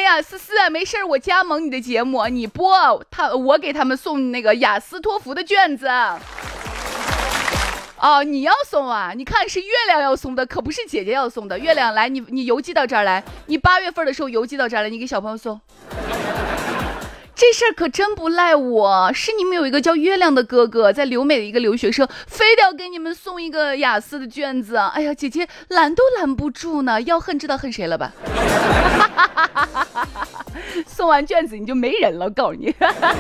呀，思思，没事我加盟你的节目，你播我给他们送那个雅思托福的卷子。哦，你要送啊？你看是月亮要送的，可不是姐姐要送的。月亮，来，你邮寄到这儿来，你8月份的时候邮寄到这儿来，你给小朋友送。这事儿可真不赖我，是你们有一个叫月亮的哥哥，在留美的一个留学生，非得要给你们送一个雅思的卷子。哎呀，姐姐拦都拦不住呢，要恨知道恨谁了吧？送完卷子你就没人了，告诉你。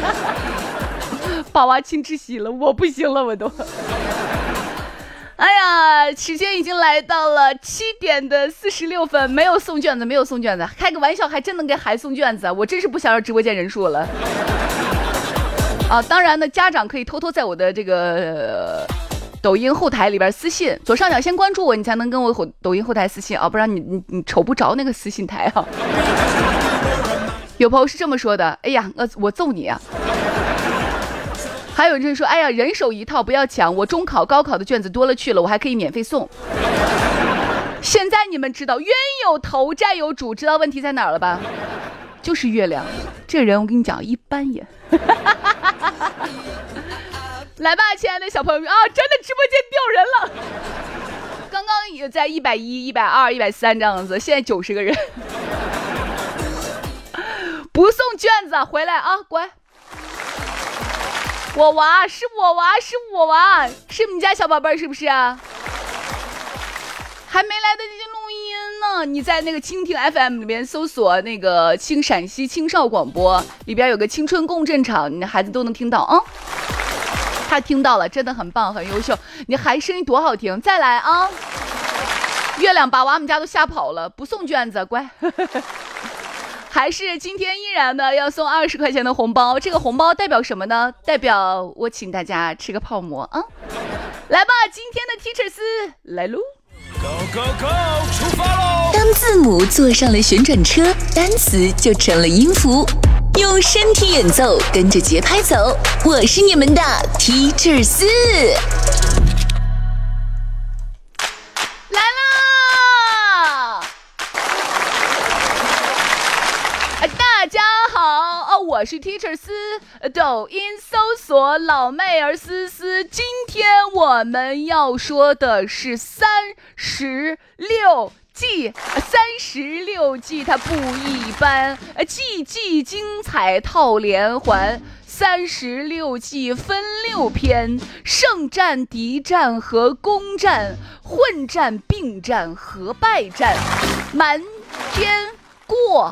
把娃亲窒息了，我不行了，我都。哎呀，时间已经来到了7:46，没有送卷子，没有送卷子，开个玩笑，还真能给孩子送卷子，我真是不想要直播间人数了。啊，当然呢，家长可以偷偷在我的这个抖音后台里边私信，左上角先关注我，你才能跟我抖音后台私信啊，不然你瞅不着那个私信台啊。有朋友是这么说的，哎呀，我揍你啊！还有人说，哎呀，人手一套，不要抢，我中考高考的卷子多了去了，我还可以免费送。现在你们知道冤有头债有主，知道问题在哪儿了吧？就是月亮这人，我跟你讲一般也。来吧，亲爱的小朋友们啊，真的直播间掉人了，刚刚也在110、120、130这样子，现在90个人。不送卷子回来啊，乖。我娃是我娃，是我娃，是你家小宝贝儿是不是啊？还没来得及录音呢，你在那个蜻蜓 FM 里面搜索那个陕西青少广播，里边有个青春共振场，你的孩子都能听到啊。他听到了，真的很棒，很优秀，你孩子声音多好听，再来啊！月亮把娃们家都吓跑了，不送卷子，乖。还是今天依然呢要送20块钱的红包，这个红包代表什么呢？代表我请大家吃个泡馍啊！来吧，今天的 Teachers 来喽 ！Go go go， 出发喽！ 当字母坐上了旋转车，单词就成了音符，用身体演奏，跟着节拍走。我是你们的 Teachers。 大家好，我是 Teachers， 抖音搜索老妹儿思思。今天我们要说的是36计，36计它不一般，计精彩套连环。36计分6篇，胜战、敌战和攻战，混战、并战和败战，瞒天过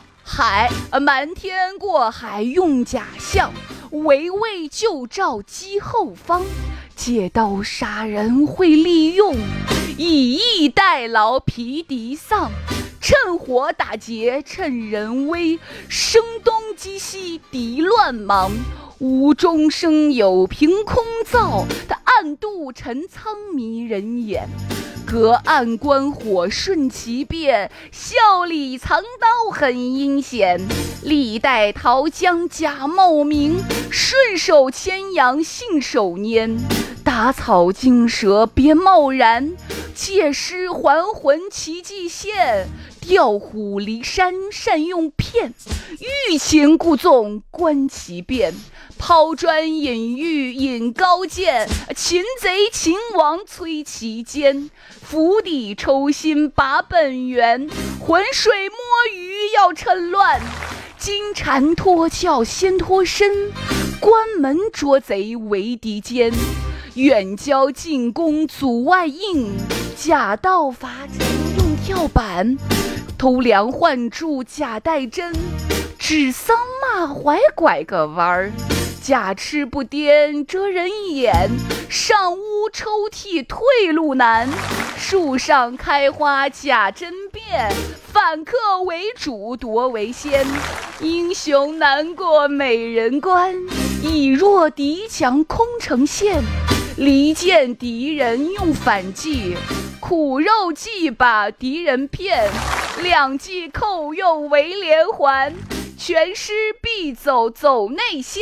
海用假象，围魏救赵击后方，借刀杀人会利用，以逸待劳疲敌丧，趁火打劫趁人危，声东击西敌乱忙，无中生有凭空造，他暗度陈仓迷人眼，隔岸观火顺其变，笑里藏刀很阴险，历代桃僵假冒名，顺手牵羊信手拈，打草惊蛇别贸然，借尸还魂奇迹现，调虎离山善用骗，欲擒故纵观其变，抛砖引玉引高见，擒贼擒王摧其坚，釜底抽薪拔本源，浑水摸鱼要趁乱，金蝉脱壳先脱身，关门捉贼为敌坚，远交近攻阻外应，假道伐城用跳板，偷梁换柱假带针，指桑骂槐拐个弯儿，假痴不颠遮人眼，上屋抽屉退路难，树上开花假针变，反客为主夺为先，英雄难过美人关，以弱敌强空城陷，离间敌人用反计，苦肉计把敌人骗，两计扣用为连环，全师必走内线。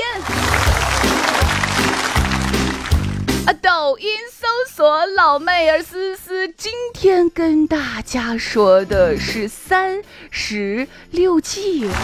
抖音搜索老妹儿思思，今天跟大家说的是36计。